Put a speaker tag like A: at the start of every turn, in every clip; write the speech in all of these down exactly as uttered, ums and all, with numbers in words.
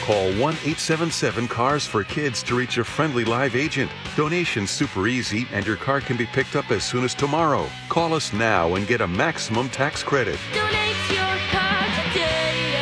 A: Call one eight seven seven cars for kids to reach a friendly live agent. Donation's super easy and your car can be picked up as soon as tomorrow. Call us now and get a maximum tax credit.
B: Donate your car today.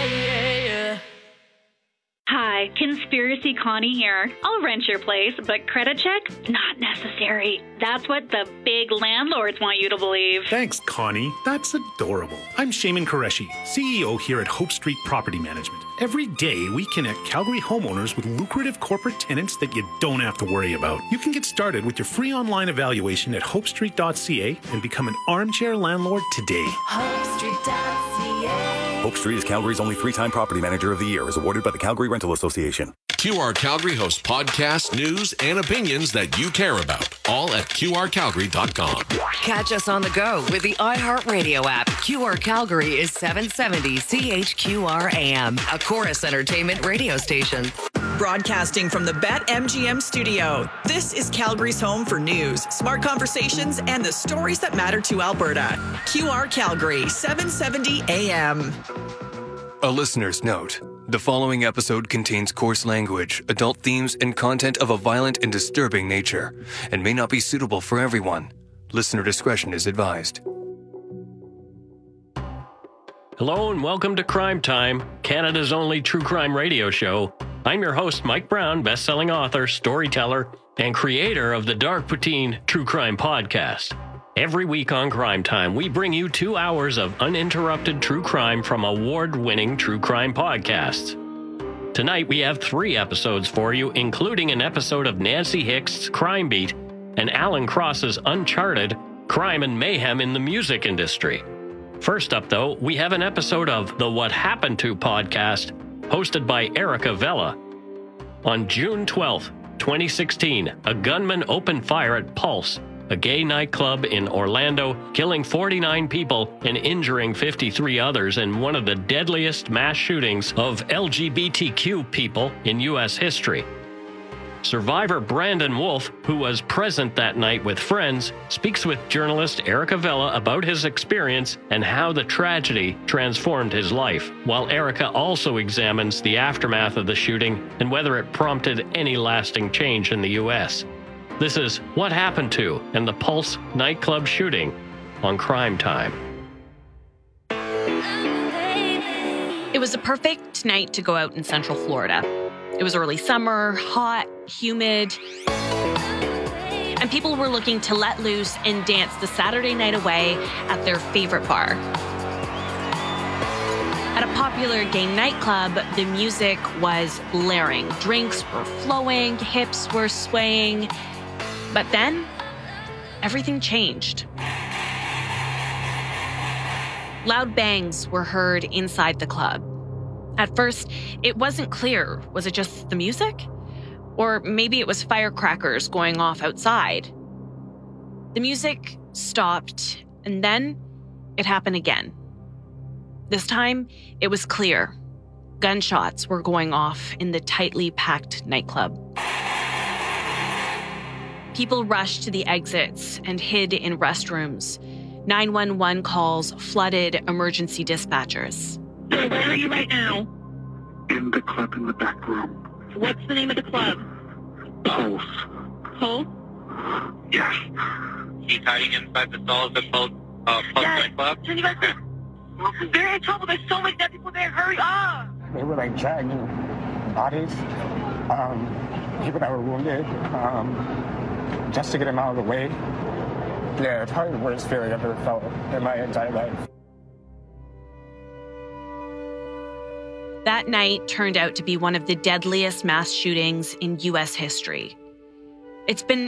C: Hi, Conspiracy Connie here. I'll rent your place, but credit check? Not necessary. That's what the big landlords want you to believe.
D: Thanks, Connie. That's adorable. I'm Shaman Qureshi, C E O here at Hope Street Property Management. Every day, we connect Calgary homeowners with lucrative corporate tenants that you don't have to worry about. You can get started with your free online evaluation at hope street dot c a and become an armchair landlord today.
B: hope street dot c a
E: Hope Street is Calgary's only three-time Property Manager of the Year, is awarded by the Calgary Rental Association.
F: Q R Calgary hosts podcasts, news, and opinions that you care about, all at q r calgary dot com.
G: Catch us on the go with the iHeartRadio app. Q R Calgary is seven seventy C H Q R A M, a Chorus Entertainment radio station.
H: Broadcasting from the BetMGM studio, this is Calgary's home for news, smart conversations, and the stories that matter to Alberta. Q R Calgary, seven seventy A M.
I: A listener's note. The following episode contains coarse language, adult themes, and content of a violent and disturbing nature, and may not be suitable for everyone. Listener discretion is advised.
J: Hello and welcome to Crime Time, Canada's only true crime radio show. I'm your host, Mike Brown, best-selling author, storyteller, and creator of the Dark Poutine True Crime Podcast. Every week on Crime Time, we bring you two hours of uninterrupted true crime from award-winning true crime podcasts. Tonight, we have three episodes for you, including an episode of Nancy Hick's Crime Beat and Alan Cross's Uncharted, Crime and Mayhem in the Music Industry. First up, though, we have an episode of the What Happened To podcast, hosted by Erica Vella. On June twelfth, twenty sixteen, a gunman opened fire at Pulse, a gay nightclub in Orlando, killing forty-nine people and injuring fifty-three others in one of the deadliest mass shootings of L G B T Q people in U S history. Survivor Brandon Wolf, who was present that night with friends, speaks with journalist Erica Vella about his experience and how the tragedy transformed his life, while Erica also examines the aftermath of the shooting and whether it prompted any lasting change in the U S. This is What Happened To and the Pulse nightclub shooting on Crime Time.
K: It was a perfect night to go out in Central Florida. It was early summer, hot, humid, and people were looking to let loose and dance the Saturday night away at their favorite bar. At a popular gay nightclub, the music was blaring. Drinks were flowing, hips were swaying. But then, everything changed. Loud bangs were heard inside the club. At first, it wasn't clear. Was it just the music? Or maybe it was firecrackers going off outside. The music stopped, and then it happened again. This time, it was clear. Gunshots were going off in the tightly packed nightclub. People rushed to the exits and hid in restrooms. nine one one calls flooded emergency dispatchers.
L: So where are you right now?
M: In the club in the back room.
L: What's the name of the club?
M: Pulse.
L: Pulse?
M: Yes.
N: He's hiding inside the stalls of Pulse, uh, Pulse
L: Yes.
N: nightclub.
L: Can you guys hear? They're in trouble. There's so many dead people there. Hurry up!
O: They were like dragging bodies, um, people that were wounded, um, just to get them out of the way. Yeah, it's probably the worst feeling I've ever felt in my entire life.
K: That night turned out to be one of the deadliest mass shootings in U S history. It's been